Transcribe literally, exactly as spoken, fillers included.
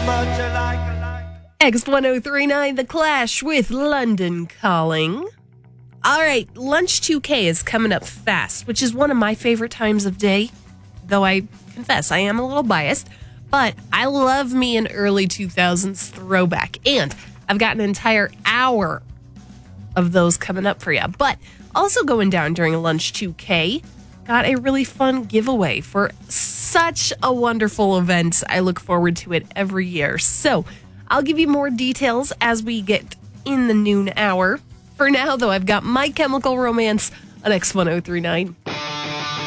X ten thirty-nine, The Clash with London Calling. All right, Lunch two K is coming up fast, which is one of my favorite times of day, though I confess I am a little biased, but I love me an early two thousands throwback, and I've got an entire hour of those coming up for you. But also going down during Lunch two K, got a really fun giveaway for such a wonderful event. I look forward to it every year. So I'll give you more details as we get in the noon hour. For now, though, I've got My Chemical Romance on X ten thirty-nine.